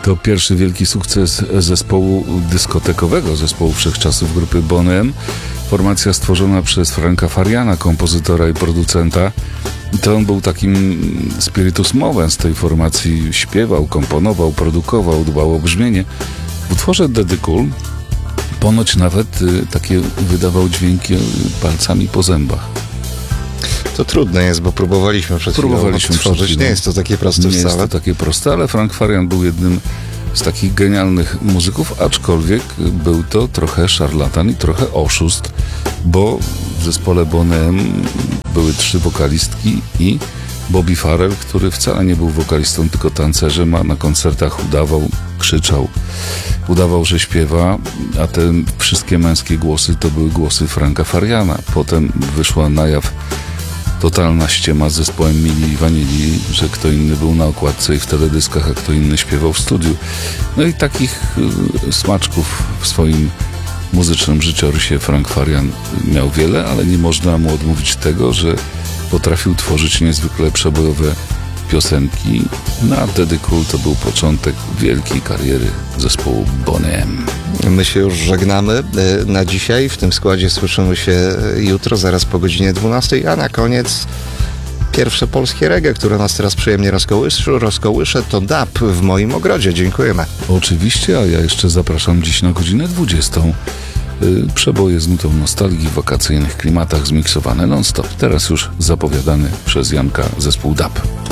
To pierwszy wielki sukces zespołu dyskotekowego, zespołu wszechczasów grupy Boney M. Formacja stworzona przez Franka Fariana, kompozytora i producenta. To on był takim spiritus movens tej formacji. Śpiewał, komponował, produkował, dbał o brzmienie. W utworze Daddy Cool ponoć nawet takie wydawał dźwięki palcami po zębach. To trudne jest, bo próbowaliśmy przed chwilą odtworzyć. Nie jest to takie proste wcale. Nie jest to takie proste, ale Frank Farian był jednym z takich genialnych muzyków, aczkolwiek był to trochę szarlatan i trochę oszust, bo w zespole Boney M były 3 wokalistki i Bobby Farrell, który wcale nie był wokalistą, tylko tancerzem, a na koncertach udawał, krzyczał, udawał, że śpiewa, a te wszystkie męskie głosy to były głosy Franka Fariana. Potem wyszła na jaw totalna ściema z zespołem Milli i Vanilli, że kto inny był na okładce i w teledyskach, a kto inny śpiewał w studiu. No i takich smaczków w swoim muzycznym życiorysie Frank Farian miał wiele, ale nie można mu odmówić tego, że potrafił tworzyć niezwykle przebojowe piosenki. Na Daddy Cool to był początek wielkiej kariery zespołu Boney M. My się już żegnamy na dzisiaj. W tym składzie słyszymy się jutro, zaraz po godzinie 12, a na koniec pierwsze polskie reggae, które nas teraz przyjemnie rozkołysze, to DAB w moim ogrodzie. Dziękujemy. Oczywiście, a ja jeszcze zapraszam dziś na godzinę 20. Przeboje z nutą nostalgii w wakacyjnych klimatach zmiksowane non-stop. Teraz już zapowiadany przez Janka zespół DAB.